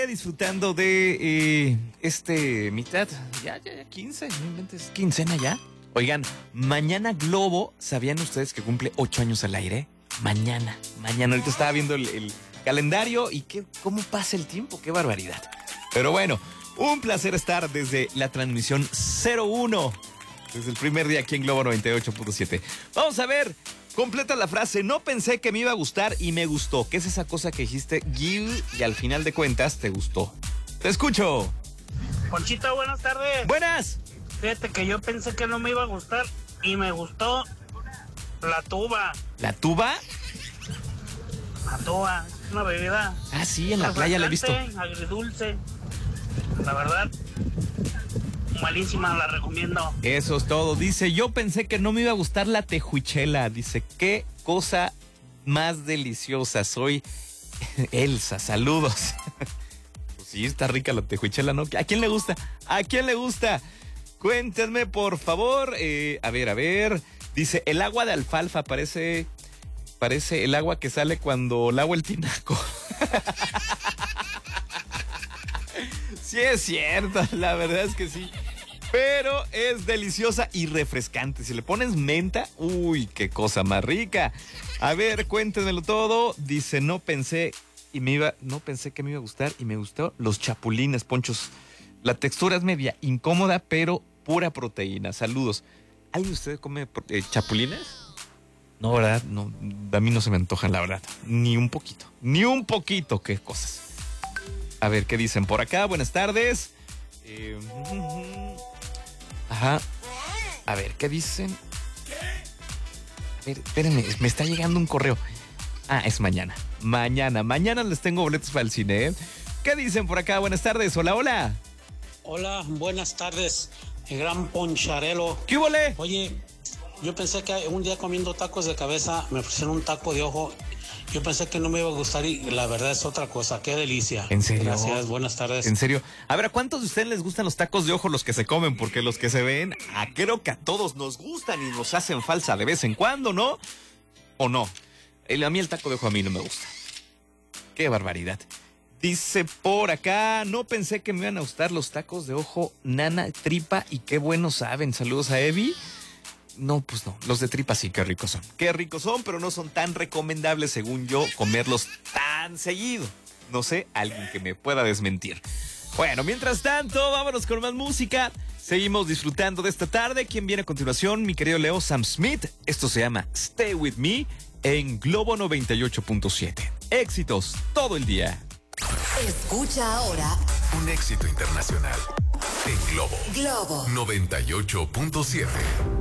Disfrutando de mitad, ya 15, no inventes, quincena ya. Oigan, mañana Globo, ¿sabían ustedes que cumple 8 años al aire? Mañana, ahorita estaba viendo el calendario y cómo pasa el tiempo, qué barbaridad. Pero bueno, un placer estar desde la transmisión 01, desde el primer día aquí en Globo 98.7. Vamos a ver, completa la frase, no pensé que me iba a gustar y me gustó. ¿Qué es esa cosa que dijiste, Gil, y al final de cuentas te gustó? Te escucho. Ponchito, buenas tardes. Buenas. Fíjate que yo pensé que no me iba a gustar y me gustó la tuba. ¿La tuba? La tuba, es una bebida. Ah, sí, en la playa la he visto. Agridulce. La verdad, malísima, la recomiendo. Eso es todo. Dice, yo pensé que no me iba a gustar la tejuichela. Dice, qué cosa más deliciosa. Soy Elsa, saludos. Pues sí, está rica la tejuichela, ¿no? ¿A quién le gusta? ¿A quién le gusta? Cuéntenme, por favor. A ver. Dice, el agua de alfalfa parece el agua que sale cuando lavo el tinaco. Sí es cierto, la verdad es que sí. Pero es deliciosa y refrescante. Si le pones menta, uy, qué cosa más rica. A ver, cuéntenmelo todo. Dice, no pensé que me iba a gustar y me gustó los chapulines, Ponchos. La textura es media incómoda, pero pura proteína. Saludos. ¿Alguien de ustedes come chapulines? No, ¿verdad? No, a mí no se me antojan, la verdad. Ni un poquito, qué cosas. A ver, ¿qué dicen por acá? Buenas tardes. Ajá. A ver, ¿qué dicen? A ver, espérenme, me está llegando un correo. Ah, es mañana. Mañana les tengo boletos para el cine, ¿eh? ¿Qué dicen por acá? Buenas tardes. Hola. Hola, buenas tardes. El gran Poncharelo. ¿Qué huele? Oye, yo pensé que un día comiendo tacos de cabeza me ofrecieron un taco de ojo. Yo pensé que no me iba a gustar y la verdad es otra cosa. Qué delicia. ¿En serio? Gracias, buenas tardes. ¿En serio? A ver, ¿a cuántos de ustedes les gustan los tacos de ojo, los que se comen? Porque los que se ven, creo que a todos nos gustan y nos hacen falsa de vez en cuando, ¿no? ¿O no? A mí el taco de ojo a mí no me gusta. Qué barbaridad. Dice por acá, no pensé que me iban a gustar los tacos de ojo, nana, tripa y qué buenos saben. Saludos a Evi. No, pues no, los de tripa sí, qué ricos son. Qué ricos son, pero no son tan recomendables, según yo, comerlos tan seguido. No sé, alguien que me pueda desmentir. Bueno, mientras tanto, vámonos con más música. Seguimos disfrutando de esta tarde. ¿Quién viene a continuación? Mi querido Leo Sam Smith. Esto se llama Stay With Me en Globo 98.7. Éxitos todo el día. Escucha ahora un éxito internacional en Globo 98.7.